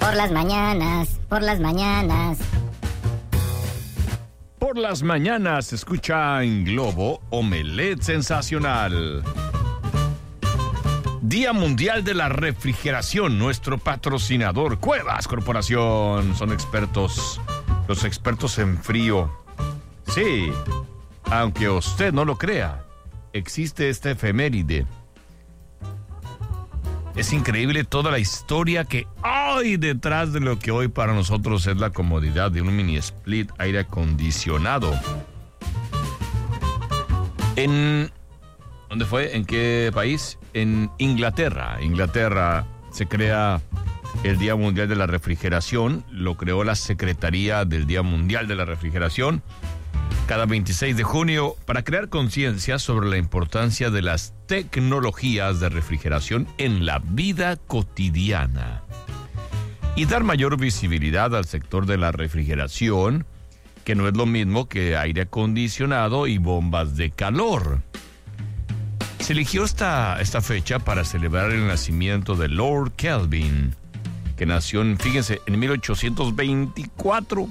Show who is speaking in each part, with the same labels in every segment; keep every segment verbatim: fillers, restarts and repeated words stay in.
Speaker 1: Por las mañanas, por las mañanas.
Speaker 2: Por las mañanas se escucha en Globo Omelette Sensacional. Día Mundial de la Refrigeración, nuestro patrocinador, Cuevas Corporación. Son expertos, los expertos en frío. Sí, aunque usted no lo crea, existe esta efeméride. Es increíble toda la historia que hay detrás de lo que hoy para nosotros es la comodidad de un mini split aire acondicionado. En... ¿Dónde fue? ¿En qué país? En Inglaterra. Inglaterra se crea el Día Mundial de la Refrigeración. Lo creó la Secretaría del Día Mundial de la Refrigeración cada veintiséis de junio para crear conciencia sobre la importancia de las tecnologías de refrigeración en la vida cotidiana y dar mayor visibilidad al sector de la refrigeración, que no es lo mismo que aire acondicionado y bombas de calor. Se eligió esta, esta fecha para celebrar el nacimiento de Lord Kelvin, que nació, en, fíjense, en mil ochocientos veinticuatro.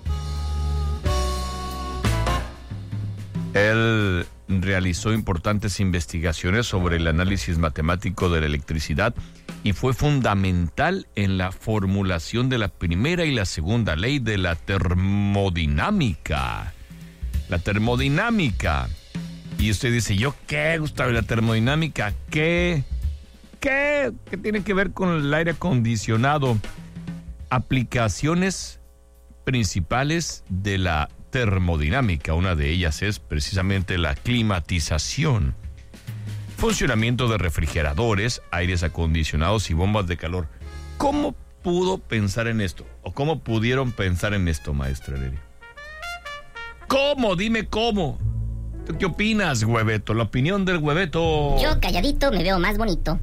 Speaker 2: Él realizó importantes investigaciones sobre el análisis matemático de la electricidad y fue fundamental en la formulación de la primera y la segunda ley de la termodinámica. La termodinámica. Y usted dice, ¿yo qué, Gustavo? ¿La termodinámica qué? ¿Qué? ¿Qué tiene que ver con el aire acondicionado? Aplicaciones principales de la termodinámica. Una de ellas es precisamente la climatización. Funcionamiento de refrigeradores, aires acondicionados y bombas de calor. ¿Cómo pudo pensar en esto? ¿O cómo pudieron pensar en esto, maestra Heredia? ¿Cómo? Dime cómo. ¿Tú qué opinas, Hueveto? La opinión del Hueveto.
Speaker 1: Yo calladito me veo más bonito.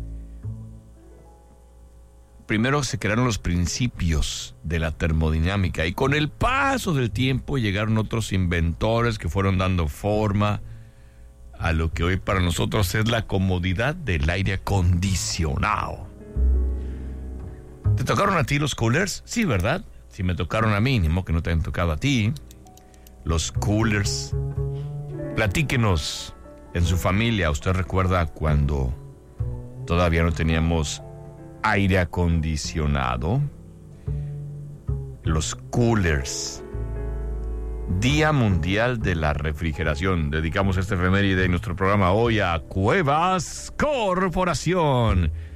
Speaker 2: Primero se crearon los principios de la termodinámica y con el paso del tiempo llegaron otros inventores que fueron dando forma a lo que hoy para nosotros es la comodidad del aire acondicionado. ¿Te tocaron a ti los coolers? Sí, ¿verdad? Si me tocaron a mí, ni modo que no te hayan tocado a ti. Los coolers. Platíquenos en su familia. ¿Usted recuerda cuando todavía no teníamos aire acondicionado? Los coolers. Día Mundial de la Refrigeración. Dedicamos este efeméride de nuestro programa hoy a Cuevas Corporación.